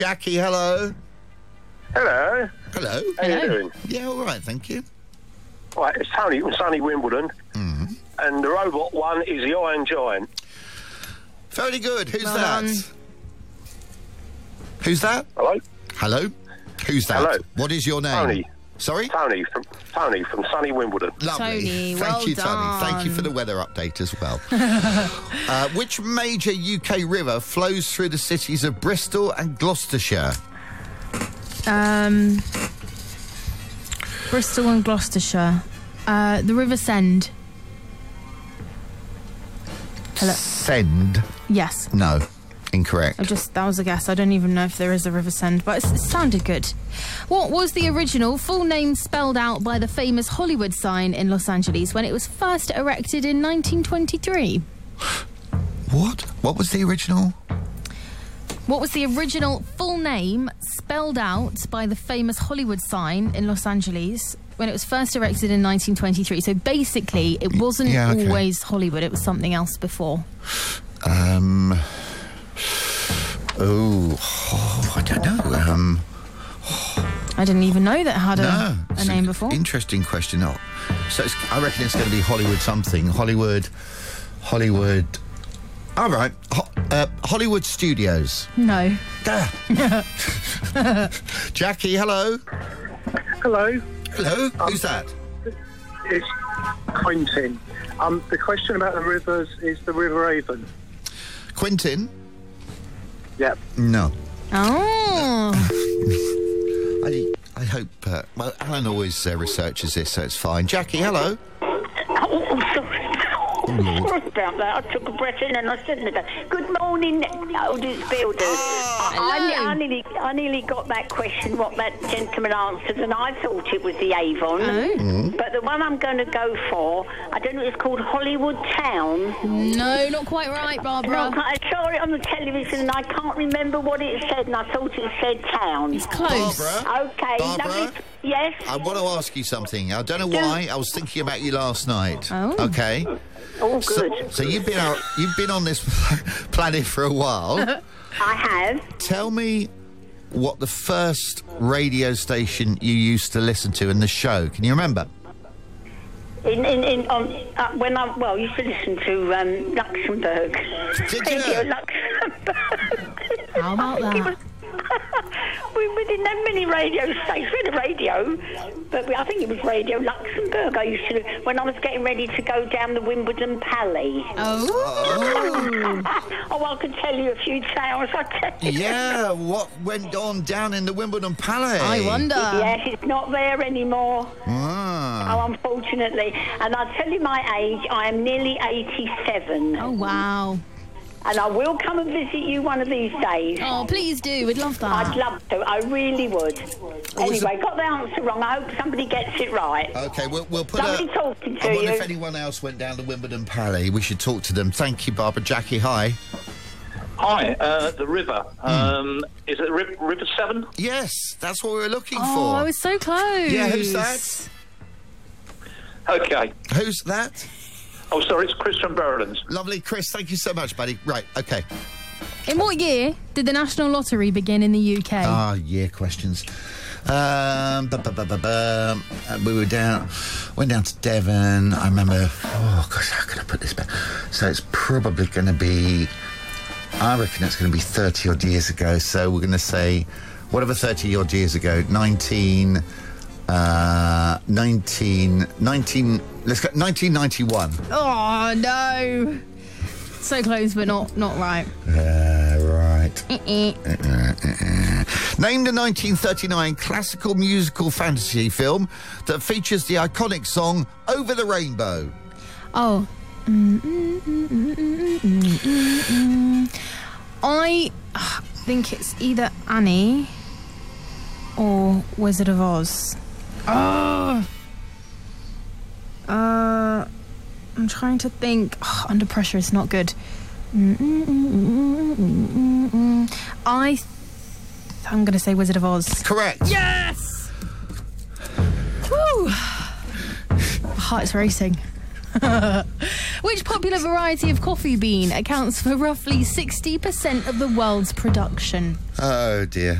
Jackie, hello. Hello. Hello. How you doing? Yeah, all right, thank you. Right, it's Tony from sunny Wimbledon. And the robot one is the Iron Giant. Very good. Who's Well that? done. Who's that? Hello? Hello? Who's that? Hello. What is your name? Tony. Sorry? Tony from sunny Wimbledon. Lovely. Tony, Thank well you, Tony. Thank you for done. the weather update as well. Which major UK river flows through the cities of Bristol and Gloucestershire? Bristol and Gloucestershire. The River Send. Hello. Send? Yes. No. Incorrect. That was a guess. I don't even know if there is a River Send, but it sounded good. What was the original full name spelled out by the famous Hollywood sign in Los Angeles when it was first erected in 1923? What? What was the original? What was the original full name spelled out by the famous Hollywood sign in Los Angeles when it was first erected in 1923? So basically, it wasn't always Hollywood. It was something else before. I don't know. I didn't even know that had a it's name before. Interesting question. Oh, so I reckon it's going to be Hollywood something. Hollywood. All right. Hollywood Studios. No. Jackie, hello. Hello. Hello. Who's that? It's Quentin. The question about the rivers is the River Avon. Quentin? Yep. No. Oh. I hope... well, Alan always researches this, so it's fine. Jackie, hello. Oh, sorry. Sorry about that. I took a breath in and I shouldn't have done. Good morning, Oldest Builders. I nearly got that question, what that gentleman answered, and I thought it was the Avon. Oh. But the one I'm going to go for, I don't know, it's called Hollywood Town. No, not quite right, Barbara. No, I saw it on the television and I can't remember what it said, and I thought it said town. It's close. Barbara? Okay, Barbara? lovely. Yes? I want to ask you something. I don't know why. I was thinking about you last night. Oh. Okay. Oh, good. So you've been on this planet for a while. I have. Tell me what the first radio station you used to listen to in the show. Can you remember? When I used to listen to Luxembourg. Did Radio you? Luxembourg. How about that? We didn't have many radio stations. We had a radio, but I think it was Radio Luxembourg. I used to, when I was getting ready to go down the Wimbledon Palais. Oh. Oh, I could tell you a few tales. I tell you. Yeah, what went on down in the Wimbledon Palais? I wonder. Yes, it's not there anymore. Ah. Oh, unfortunately. And I'll tell you my age. I am nearly 87. Oh, wow. And I will come and visit you one of these days. Oh, please do. We'd love that. I'd love to. I really would. Anyway, got the answer wrong. I hope somebody gets it right. Okay, we'll put Somebody talking to I wonder you. if anyone else went down to Wimbledon Palais. We should talk to them. Thank you, Barbara. Jackie, hi. Hi, the river. Is it River Severn? Yes, that's what we were looking Oh, for. I was so close. Yeah, who's that? Okay. Who's that? Oh, sorry, it's Chris from Berlins. Lovely, Chris. Thank you so much, buddy. Right, okay. In what year did the National Lottery begin in the UK? Ah, yeah, questions. We were went down to Devon. I remember, oh gosh, how can I put this back? So it's probably going to be, I reckon it's going to be 30 odd years ago. So we're going to say, whatever 30 odd years ago, 1991. Oh, no. So close, but not right. Right. Name the 1939 classical musical fantasy film that features the iconic song Over the Rainbow. Oh. I think it's either Annie or Wizard of Oz. I'm trying to think. Under pressure is not good. I'm going to say Wizard of Oz. Correct. Yes! Woo! My heart's racing. Which popular variety of coffee bean accounts for roughly 60% of the world's production? Oh, dear.